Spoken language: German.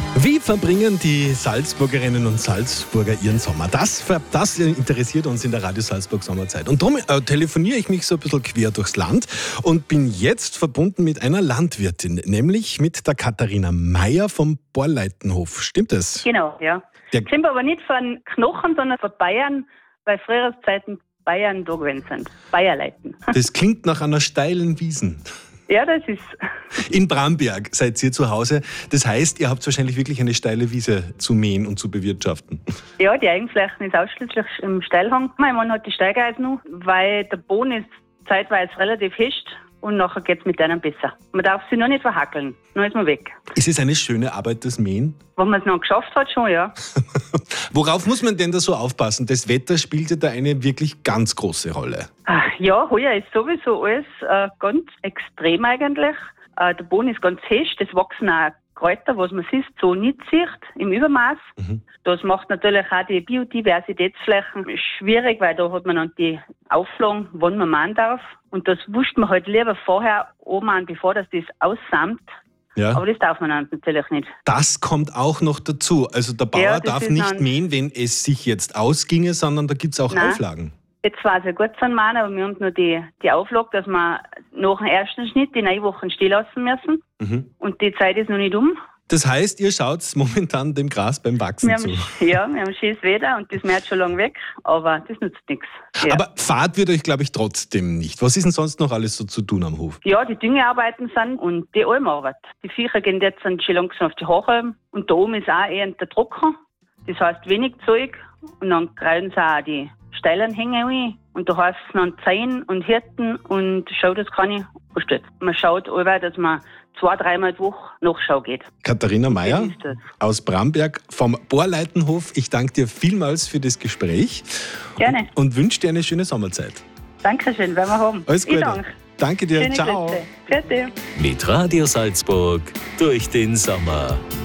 Wie verbringen die Salzburgerinnen und Salzburger ihren Sommer? Das interessiert uns in der Radio Salzburg Sommerzeit. Und darum telefoniere ich mich so ein bisschen quer durchs Land und bin jetzt verbunden mit einer Landwirtin, nämlich mit der Katharina Meier vom Borleitenhof. Stimmt das? Genau, ja. Stimmt aber nicht von Knochen, sondern von Bayern, weil früher Zeiten Bayern da gewesen sind. Bayerleiten. Das klingt nach einer steilen Wiesen. Ja, das ist. In Bramberg seid ihr zu Hause. Das heißt, ihr habt wahrscheinlich wirklich eine steile Wiese zu mähen und zu bewirtschaften. Ja, die Eigenflächen ist ausschließlich im Steilhang. Mein Mann hat die Steigeisen noch, weil der Boden ist zeitweise relativ fest und nachher geht es mit denen besser. Man darf sie noch nicht verhackeln, dann ist man weg. Ist es eine schöne Arbeit, das Mähen? Wenn man es noch geschafft hat, schon, ja. Worauf muss man denn da so aufpassen? Das Wetter spielt ja da eine wirklich ganz große Rolle. Ja, heuer ist sowieso alles ganz extrem eigentlich. Der Boden ist ganz fest, es wachsen auch Kräuter, was man sieht, so nicht sieht, im Übermaß. Das macht natürlich auch die Biodiversitätsflächen schwierig, weil da hat man dann die Auflagen, wann man mähen darf. Und das wusste man halt lieber vorher oben an, bevor das aussamt. Ja. Aber das darf man dann natürlich nicht. Das kommt auch noch dazu. Also der Bauer darf nicht mähen, wenn es sich jetzt ausginge, sondern da gibt es auch Auflagen. Jetzt war es ja gut zum Mähen, aber wir haben nur die Auflage, dass wir nach dem ersten Schnitt die 9 Wochen stehen lassen müssen. Und die Zeit ist noch nicht um. Das heißt, ihr schaut momentan dem Gras beim Wachsen zu. Ja, wir haben schönes Wetter und das mäht schon lange weg, aber das nützt nichts. Ja. Aber Fahrt wird euch, glaube ich, trotzdem nicht. Was ist denn sonst noch alles so zu tun am Hof? Ja, die Düngearbeiten sind und die Almarbeit. Die Viecher gehen jetzt schon langsam auf die Haare und da oben ist auch eher der Trocken. Das heißt wenig Zeug und dann kreiden sie auch die Steilanhänge ein und da heißt es dann Zehen und Hirten und schau, das kann ich verstehen. Man schaut allweil, dass man 2-3 Mal die Woche Nachschau geht. Katharina Meier aus Bramberg vom Borleitenhof. Ich danke dir vielmals für das Gespräch. Gerne. Und wünsche dir eine schöne Sommerzeit. Dankeschön, werden wir haben. Alles Gute. Danke dir. Schöne Ciao. Grüße. Grüße. Mit Radio Salzburg durch den Sommer.